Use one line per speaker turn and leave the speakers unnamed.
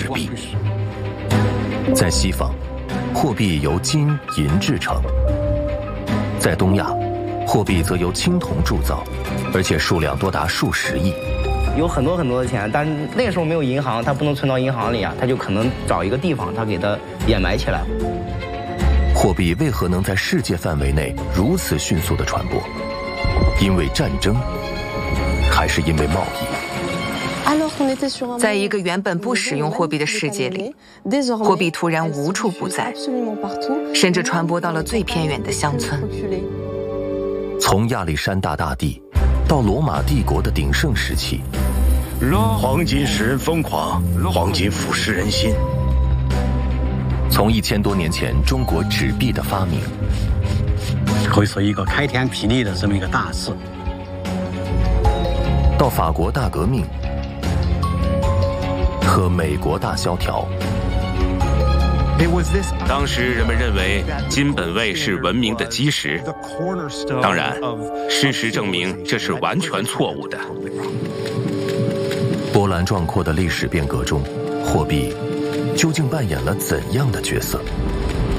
币。在西方，货币由金银制成；在东亚，货币则由青铜铸造，而且数量多达数十亿。
有很多的钱，但是那个时候没有银行，他不能存到银行里啊，他就可能找一个地方，他给它掩埋起来。
货币为何能在世界范围内如此迅速地传播？因为战争，还是因为贸易？
在一个原本不使用货币的世界里，货币突然无处不在，甚至传播到了最偏远的乡村。
从亚历山大大帝到罗马帝国的鼎盛时期，
黄金使人疯狂，黄金腐蚀人心。
从1000多年前中国纸币的发明，
会是一个开天辟地的这么一个大事，
到法国大革命和美国大萧条。
当时人们认为金本位是文明的基石，当然，事实证明这是完全错误的。
波澜壮阔的历史变革中，货币究竟扮演了怎样的角色？